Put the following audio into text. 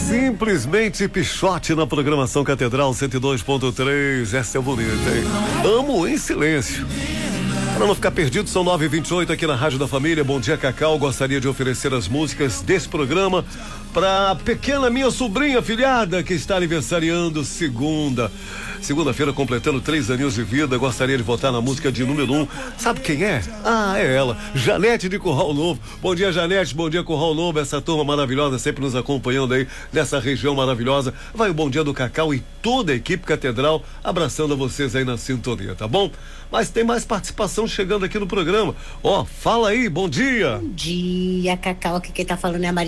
Simplesmente Pixote na programação Catedral 102.3. Essa é bonita, hein? Amo em silêncio. Para não ficar perdido, são 9h28 aqui na Rádio da Família. Bom dia, Cacau. Gostaria de oferecer as músicas desse programa para a pequena minha sobrinha filhada que está aniversariando segunda-feira, completando 3 aninhos de vida. Gostaria de votar na música de número 1. Sabe quem é? Ah, é ela, Janete de Curral Novo. Bom dia, Janete. Bom dia, Curral Novo. Essa turma maravilhosa sempre nos acompanhando aí nessa região maravilhosa. Vai o bom dia do Cacau e toda a equipe Catedral abraçando a vocês aí na sintonia, tá bom? Mas tem mais participação chegando aqui no programa. Ó, fala aí, bom dia. Bom dia, Cacau. Aqui quem tá falando é a Maria